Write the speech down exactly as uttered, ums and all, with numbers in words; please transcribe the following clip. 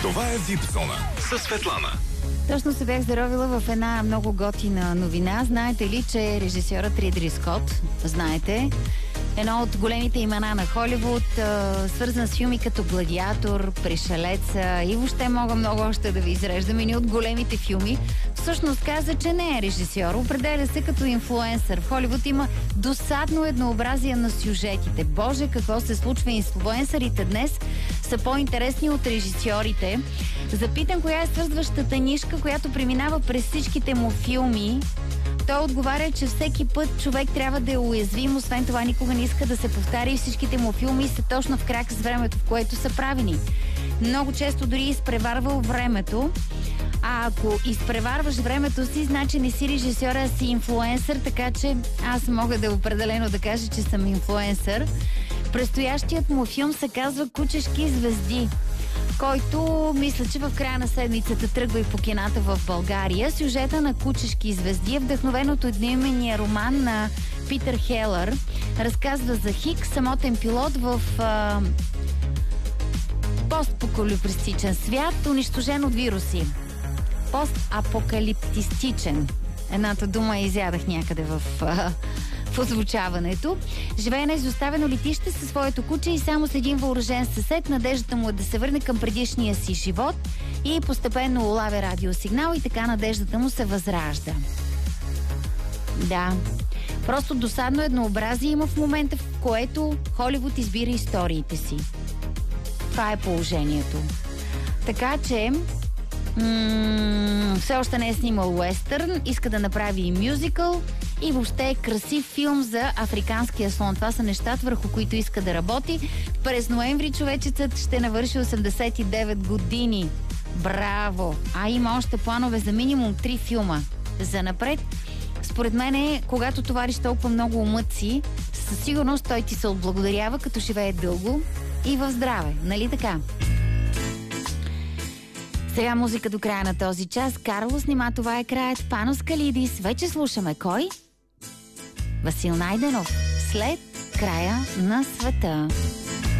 Това е вип зона със Светлана. Точно се бях заровила в една много готина новина. Знаете ли, че режисьорът Ридли Скот, знаете, едно от големите имена на Холивуд, свързан с филми като Гладиатор, Пришелеца и въобще мога много още да ви изреждам и от големите филми, всъщност каза, че не е режисьор. Определя се като инфлуенсър. В Холивуд има досадно еднообразие на сюжетите. Боже, какво се случва? Инфлуенсърите днес са по-интересни от режисьорите. Запитан коя е свързващата нишка, която преминава през всичките му филми, той отговаря, че всеки път човек трябва да е уязвим, освен това никога не иска да се повтаря и всичките му филми са точно в крак с времето, в което са правени. Много често дори изпреварвал времето, а ако изпреварваш времето си, значи не си режисьор, а си инфлуенсър, така че аз мога да определено да кажа, че съм инфлуенсър. Предстоящият му филм се казва "Кучешки звезди", който мисля, че в края на седмицата тръгва и по кината в България. Сюжета на "Кучешки звезди" е вдъхновен от едноименния роман на Питър Хелър. Разказва за Хик, самотен пилот в а, постапокалиптичен свят, унищожен от вируси. Постапокалиптистичен. Едната дума изядах някъде в... А, в озвучаването. Живее на изоставено летище със своето куче и само с един въоръжен съсед. Надеждата му е да се върне към предишния си живот и постепенно улавя радиосигнал и така надеждата му се възражда. Да, просто досадно еднообразие има в момента, в което Холивуд избира историите си. Това е положението. Така че м- все още не е снимал уестърн, иска да направи и мюзикъл и въобще е красив филм за африканския слон. Това са нещата, върху които иска да работи. През ноември човечецът ще навърши осемдесет и девет години. Браво! А има още планове за минимум три филма за напред. Според мен е, когато товариш толкова много умъци, със сигурност той ти се отблагодарява, като живее дълго и в здраве. Нали така? Сега музика до края на този час. Карлос, нима това е краят. Панос Калидис. Вече слушаме кой? Васил Найденов. След края на света.